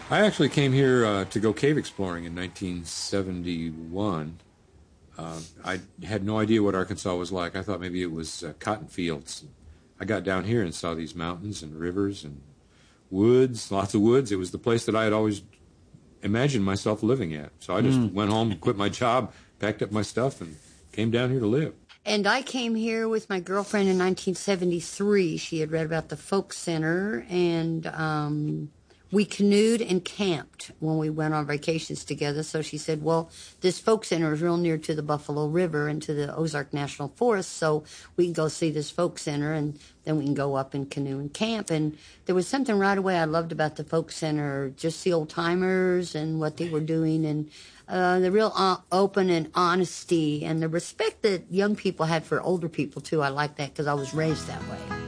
I actually came here to go cave exploring in 1971. I had no idea what Arkansas was like. I thought maybe it was cotton fields. I got down here and saw these mountains and rivers and woods, lots of woods. It was the place that I had always imagined myself living at. So I just went home, quit my job, packed up my stuff, and came down here to live. And I came here with my girlfriend in 1973. She had read about the folk center, and we canoed and camped when we went on vacations together. So she said, well, this folk center is real near to the Buffalo River and to the Ozark National Forest, so we can go see this folk center, and then we can go up and canoe and camp. And there was something right away I loved about the folk center, just the old-timers and what they were doing, and the real open and honesty and the respect that young people had for older people, too. I like that because I was raised that way.